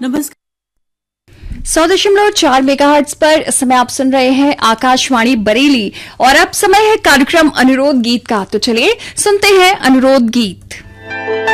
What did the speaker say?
नमस्कार। 100.4 मेगाहर्ट्ज पर इस समय आप सुन रहे हैं आकाशवाणी बरेली और अब समय है कार्यक्रम अनुरोध गीत का। तो चलिए सुनते हैं अनुरोध गीत।